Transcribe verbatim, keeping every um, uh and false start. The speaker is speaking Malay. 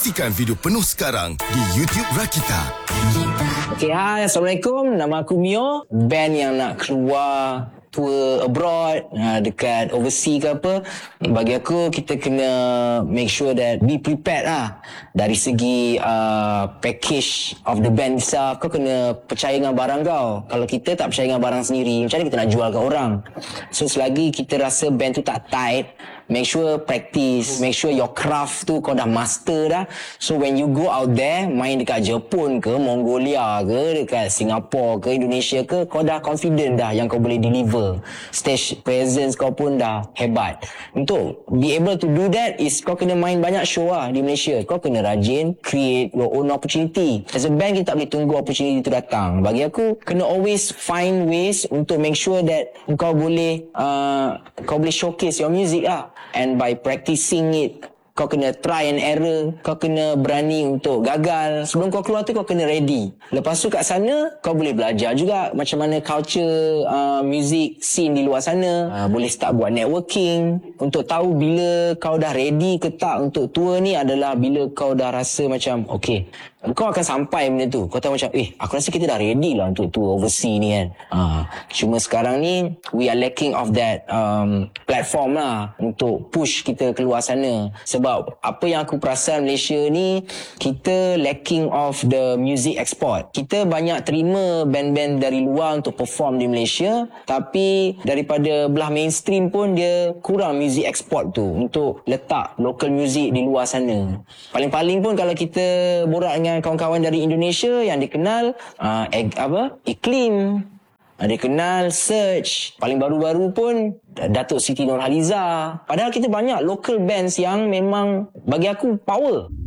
Saksikan video penuh sekarang di YouTube Rakita. Okay, hai, Assalamualaikum. Nama aku Mio. Band yang nak keluar tour abroad, dekat overseas ke apa, bagi aku kita kena make sure that be prepared lah. Dari segi uh, package of the band itself, kau kena percaya dengan barang kau. Kalau kita tak percaya dengan barang sendiri, macam mana kita nak jual ke orang? So selagi kita rasa band tu tak tight, make sure practice, make sure your craft tu kau dah master dah. So when you go out there, main dekat Jepun ke, Mongolia ke, dekat Singapore ke, Indonesia ke, kau dah confident dah yang kau boleh deliver. Stage presence kau pun dah hebat. Untuk be able to do that is kau kena main banyak show lah di Malaysia. Kau kena rajin create your own opportunity. As a band, kita tak boleh tunggu opportunity tu datang. Bagi aku, kena always find ways untuk make sure that kau boleh uh, kau boleh showcase your music lah. And by practicing it, kau kena try and error. Kau kena berani untuk gagal. Sebelum kau keluar tu, kau kena ready. Lepas tu kat sana, kau boleh belajar juga macam mana culture uh, music scene di luar sana. uh, Boleh start buat networking untuk tahu bila kau dah ready ke tak untuk tour ni. Adalah bila kau dah rasa macam okay, kau akan sampai benda tu. Kau tahu macam, eh, aku rasa kita dah ready lah untuk tour overseas ni kan. Uh, cuma sekarang ni, we are lacking of that um, platform lah untuk push kita keluar sana. Sebab apa yang aku perasan Malaysia ni, kita lacking of the music export. Kita banyak terima band-band dari luar untuk perform di Malaysia, tapi daripada belah mainstream pun dia kurang music export tu untuk letak local music di luar sana. Paling-paling pun kalau kita borak dengan kawan-kawan dari Indonesia yang dikenal uh, eg, apa Iklim, dia kenal Search, paling baru-baru pun Datuk Siti Nurhaliza. Padahal kita banyak local bands yang memang bagi aku power.